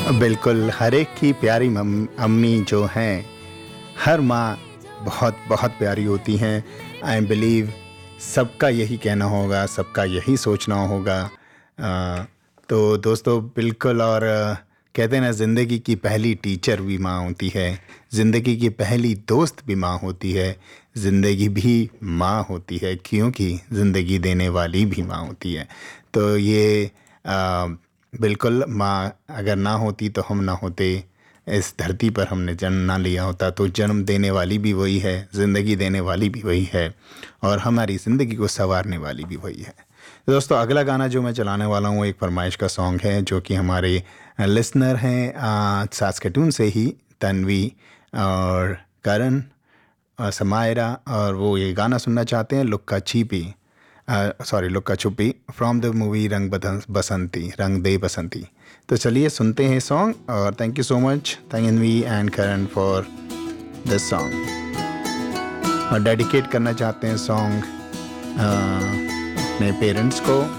बिल्कुल, हर एक की प्यारी अम्मी जो हैं, हर माँ बहुत बहुत प्यारी होती हैं। आई बिलीव सबका यही कहना होगा, सबका यही सोचना होगा। तो दोस्तों बिल्कुल और कहते हैं ना ज़िंदगी की पहली टीचर भी माँ होती है, ज़िंदगी की पहली दोस्त भी माँ होती है, ज़िंदगी भी माँ होती है क्योंकि ज़िंदगी देने वाली भी माँ होती है। तो ये बिल्कुल माँ अगर ना होती तो हम ना होते, इस धरती पर हमने जन्म ना लिया होता। तो जन्म देने वाली भी वही है, ज़िंदगी देने वाली भी वही है और हमारी ज़िंदगी को संवारने वाली भी वही है। तो दोस्तों अगला गाना जो मैं चलाने वाला हूँ एक फरमाइश का सॉन्ग है जो कि हमारे लिसनर हैं सास्केटून से ही, तन्वी और करण समायरा, और वो ये गाना सुनना चाहते हैं लुक्का छुपी फ्रॉम द मूवी बसंती, रंग दे बसंती। तो चलिए सुनते हैं सॉन्ग और thank you so much Tanvi and Karan for this song. और डेडिकेट करना चाहते हैं सॉन्ग अपने पेरेंट्स को